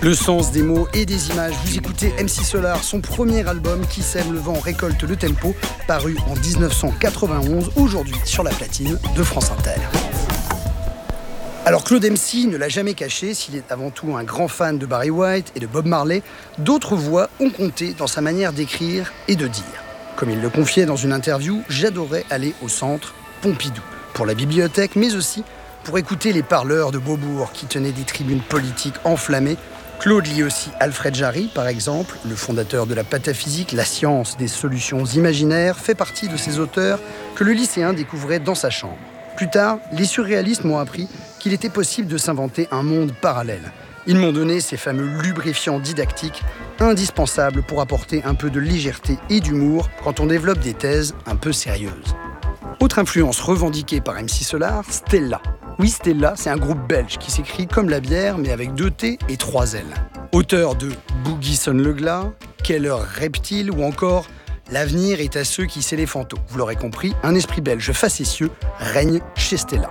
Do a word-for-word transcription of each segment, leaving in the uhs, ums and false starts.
Le sens des mots et des images, vous écoutez M C Solar, son premier album qui sème le vent, récolte le tempo, paru en dix-neuf cent quatre-vingt-onze, aujourd'hui sur la platine de France Inter. Alors Claude M C ne l'a jamais caché, s'il est avant tout un grand fan de Barry White et de Bob Marley, d'autres voix ont compté dans sa manière d'écrire et de dire. Comme il le confiait dans une interview, j'adorais aller au centre Pompidou, pour la bibliothèque, mais aussi pour écouter les parleurs de Beaubourg qui tenaient des tribunes politiques enflammées. Claude lit aussi Alfred Jarry, par exemple, le fondateur de la pataphysique, la science des solutions imaginaires, fait partie de ces auteurs que le lycéen découvrait dans sa chambre. Plus tard, les surréalistes m'ont appris qu'il était possible de s'inventer un monde parallèle. Ils m'ont donné ces fameux lubrifiants didactiques, indispensables pour apporter un peu de légèreté et d'humour quand on développe des thèses un peu sérieuses. Autre influence revendiquée par M C Solar, Stella. Oui, Stella, c'est un groupe belge qui s'écrit comme la bière, mais avec deux T et trois L. Auteur de Boogie sonne le glas, Quelle heure reptile ou encore L'avenir est à ceux qui s'éléphantent. Vous l'aurez compris, un esprit belge facétieux règne chez Stella.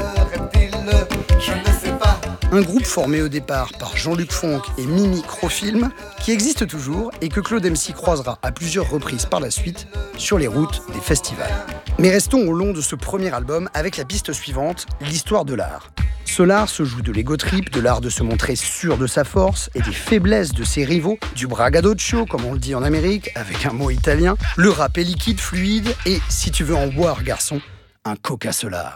Un groupe formé au départ par Jean-Luc Fonck et Mimi Crofilm, qui existe toujours et que Claude M C croisera à plusieurs reprises par la suite sur les routes des festivals. Mais restons au long de ce premier album avec la piste suivante, l'histoire de l'art. Solar se joue de l'ego trip, de l'art de se montrer sûr de sa force et des faiblesses de ses rivaux, du braggadocio, comme on le dit en Amérique, avec un mot italien. Le rap est liquide, fluide et, si tu veux en boire, garçon, un Coca Solar.